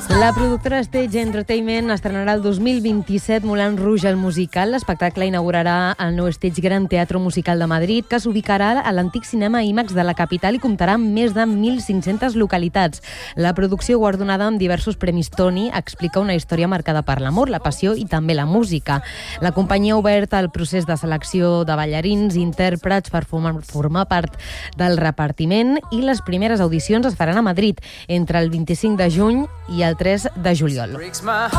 La productora Stage Entertainment estrenarà el 2027 Moulin Rouge el musical. L'espectacle inaugurarà el nou Stage Gran Teatro Musical de Madrid, que s'ubicarà a l'antic cinema IMAX de la capital i comptarà amb més de 1.500 localitats. La producció, guardonada amb diversos premis Tony, explica una història marcada per l'amor, la passió i també la música. La companyia ha obert el procés de selecció de ballarins i intèrprets per formar part del repartiment i les primeres audicions es faran a Madrid entre el 25 de juny i el 3 de juliol.